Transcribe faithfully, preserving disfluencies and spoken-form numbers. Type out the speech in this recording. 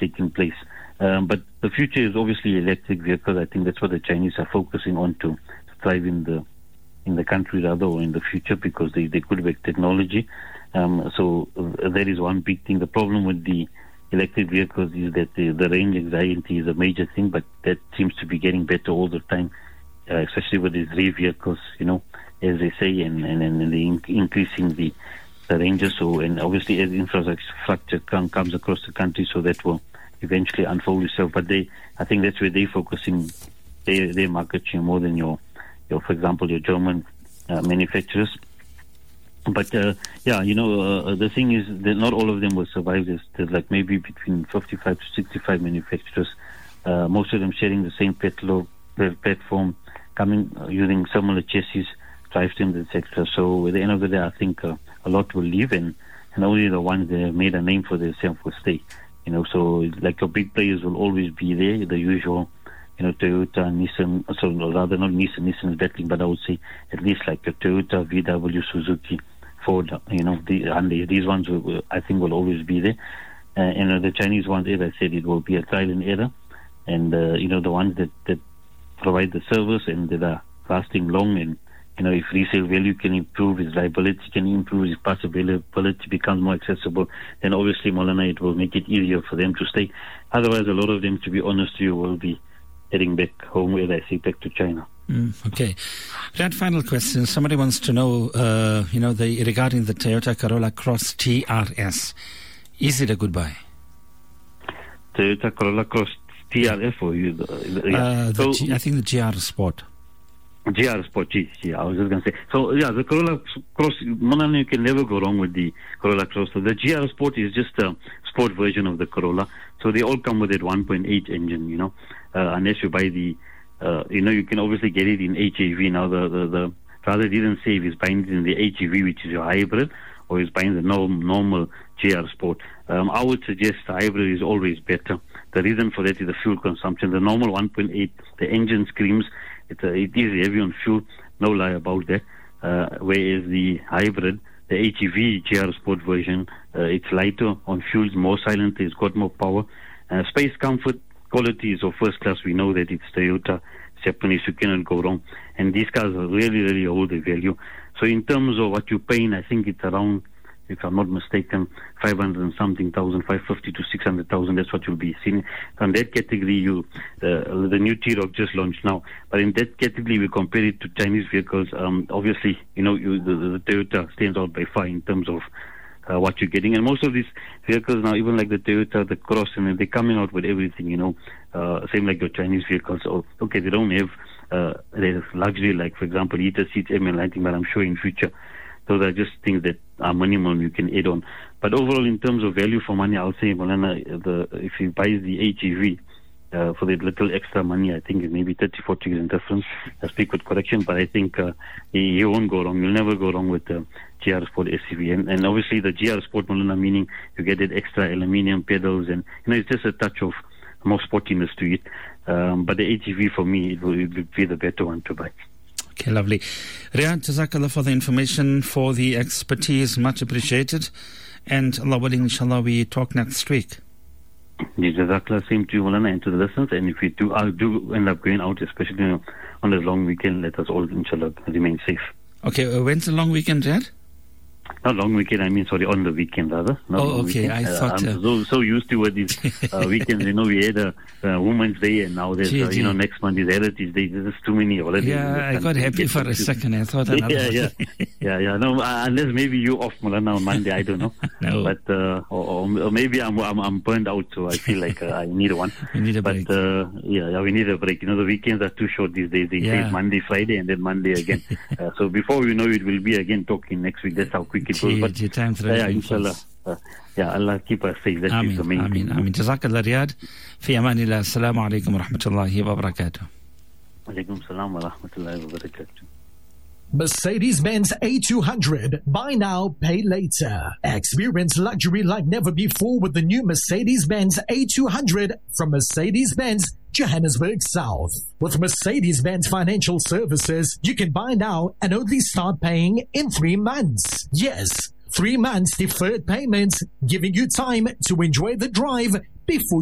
taking place. Um, but the future is obviously electric vehicles. I think that's what the Chinese are focusing on to thrive in the in the country rather, or in the future, because they, they could make technology. Um, so uh, that is one big thing. The problem with the electric vehicles is that the, the range anxiety is a major thing, but that seems to be getting better all the time, uh, especially with these rear vehicles, you know, as they say, and, and, and the in, increasing the, the ranges. So, and obviously as infrastructure come, comes across the country, so that will eventually unfold itself. But they, I think that's where they're focusing their, their market share more than your, your, for example, your German uh, manufacturers. But uh, yeah, you know, uh, the thing is that not all of them will survive this. There's like maybe between fifty-five to sixty-five manufacturers, uh, most of them sharing the same petrol platform, coming uh, using similar chassis, drivetrains, et cetera. So at the end of the day, I think uh, a lot will leave, and, and only the ones that have made a name for themselves will stay. You know, so like your big players will always be there, the usual, you know, Toyota, Nissan, so rather not Nissan, Nissan is battling, but I would say at least like your Toyota, V W, Suzuki, Ford, you know, the, Hyundai, these ones will, I think will always be there. Uh, and uh, the Chinese ones, as I said, it will be a trial and error. And, uh, you know, the ones that, that provide the service and that are lasting long, and, you know, if resale value can improve, its liability can improve, its parts availability becomes more accessible, then obviously, Maulana, it will make it easier for them to stay. Otherwise, a lot of them, to be honest, you will be heading back home, where I say back to China. Mm, okay. That final question. Somebody wants to know, uh, you know, the, regarding the Toyota Corolla Cross T R S. Is it a good buy? Toyota Corolla Cross T R S or you? Uh, yeah. uh, so, G, I think the G R Sport. G R Sport, geez, yeah, I was just going to say. So, yeah, the Corolla Cross, Maulana, you can never go wrong with the Corolla Cross. So the G R Sport is just a sport version of the Corolla. So they all come with that one point eight engine, you know, uh, unless you buy the, uh, you know, you can obviously get it in H E V. Now, the, the, the rather didn't say if he's buying it in the H E V, which is your hybrid, or he's buying the norm, normal G R Sport. Um, I would suggest the hybrid is always better. The reason for that is the fuel consumption. The normal one point eight, the engine screams. It's a, it is heavy on fuel, no lie about that. Uh, whereas the hybrid, the H E V G R Sport version, uh, it's lighter on fuel, more silent, it's got more power. Uh, space, comfort, quality is of first class. We know that it's Toyota, Japanese, you cannot go wrong. And these cars are really, really hold their value. So in terms of what you're paying, I think it's around, if I'm not mistaken, five hundred and something thousand, five fifty to six hundred thousand. That's what you'll be seeing. On that category, you uh, the new T-Roc just launched now. But in that category, we compare it to Chinese vehicles. Um, obviously, you know, you, the, the Toyota stands out by far in terms of uh, what you're getting. And most of these vehicles now, even like the Toyota, the Cross, and they're coming out with everything. You know, uh, same like your Chinese vehicles. So, okay, they don't have uh, there's luxury, like for example, heated seats, ambient lighting. But I'm sure in future, those are just things that are minimum you can add on. But overall, in terms of value for money, I'll say, Maulana, the, if you buy the H E V uh, for the little extra money, I think it may be thirty, forty percent difference. I speak with correction, but I think uh, you won't go wrong. You'll never go wrong with the G R Sport S U V. And, and obviously, the G R Sport, Maulana, meaning you get that extra aluminium pedals, and you know, it's just a touch of more sportiness to it. Um, but the H E V, for me, it will, it will be the better one to buy. Okay, lovely. Riyad, Jazakallah for the information, for the expertise, much appreciated. And Allah willing, inshallah, we talk next week. Jazakallah, same to you, Maulana, and to the listeners. And if we do, I do end up going out, especially you know, on this long weekend, let us all, inshallah, remain safe. Okay, uh, when's the long weekend, Riyad? Not long weekend, I mean, sorry, on the weekend rather. Not oh, okay, weekend. I uh, thought... I'm uh, so, so used to what these uh, weekends, you know, we had a uh, Women's Day, and now there's, uh, you know, next month is Heritage Day. There's just too many holidays. Yeah, I got happy for a second. I thought another Yeah, yeah, yeah, yeah. No, uh, unless maybe you off, Maulana, on Monday, I don't know. No. But, uh, or, or maybe I'm, I'm I'm burned out, so I feel like uh, I need one. We need a but, break. Uh, yeah, yeah, we need a break. You know, the weekends are too short these days. They yeah. say Monday, Friday, and then Monday again. uh, so before we know it, we'll be again talking next week. That's how quick it goes. But, your time's uh, yeah, inshallah. Uh, yeah, Allah keep us safe. That Ameen, is the main Ameen, thing. Ameen. Jazakallah, Riyad. Fi amanillah. Assalamu alaikum wa rahmatullahi wa barakatuh. Alaikum salam wa rahmatullahi wa barakatuh. Mercedes-Benz A two hundred. Buy now, pay later. Experience luxury like never before with the new Mercedes-Benz A two hundred from Mercedes-Benz Johannesburg South. With Mercedes-Benz Financial Services, you can buy now and only start paying in three months. Yes, three months deferred payments, giving you time to enjoy the drive before